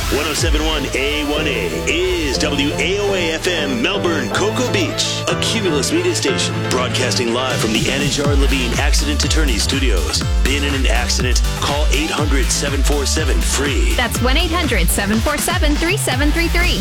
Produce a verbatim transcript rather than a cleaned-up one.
one oh seven point one A one A is W A O A F M, Melbourne, Cocoa Beach, a Cumulus media station, broadcasting live from the Anajar Levine Accident Attorney Studios. Been in an accident? Call eight hundred, seven four seven, F R E E. That's one eight hundred, seven four seven, three seven three three.